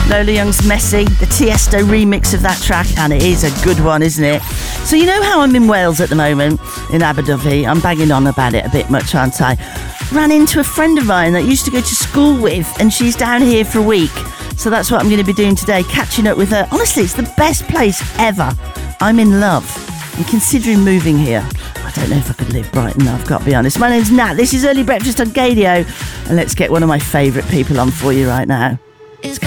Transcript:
Lola Young's Messy, the Tiesto remix of that track, and it is a good one, isn't it? So you know how I'm in Wales at the moment, in Abu Dhabi. I'm banging on about it a bit much, aren't I? Ran into a friend of mine that I used to go to school with, and she's down here for a week. So that's what I'm going to be doing today, catching up with her. Honestly, it's the best place ever. I'm in love. I'm considering moving here. I don't know if I could live Brighton, I've got to be honest. My name's Nat. This is Early Breakfast on Gadio. And let's get one of my favourite people on for you right now. It's